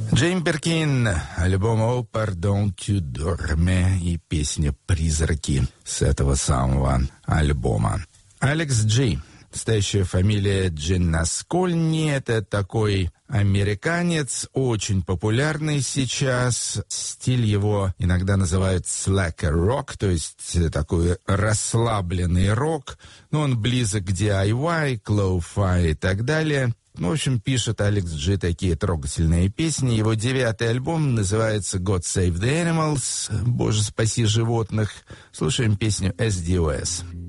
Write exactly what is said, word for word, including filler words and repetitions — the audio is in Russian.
Джеймс Беркин, альбом «Oh, Pardon Tu Dorme» и песня «Призраки» с этого самого альбома. Алекс Джи, настоящая фамилия Дженнаскольни, это такой американец, очень популярный сейчас. Стиль его иногда называют slacker rock, то есть такой расслабленный рок. Но он близок к ди ай вай, к лоу-фай и так далее. В общем, пишет Алекс Джи такие трогательные песни. Его девятый альбом называется «God Save the Animals», «Боже, спаси животных». Слушаем песню «эс ди о эс».